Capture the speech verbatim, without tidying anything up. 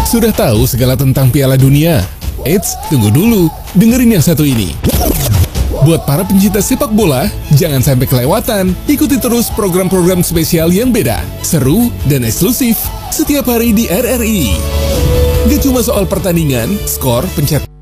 Sudah tahu segala tentang Piala Dunia? Eits, tunggu dulu, dengerin yang satu ini. Buat para pencinta sepak bola, jangan sampai kelewatan. Ikuti terus program-program spesial yang beda, seru, dan eksklusif setiap hari di R R I. Gak cuma soal pertandingan, skor, pencet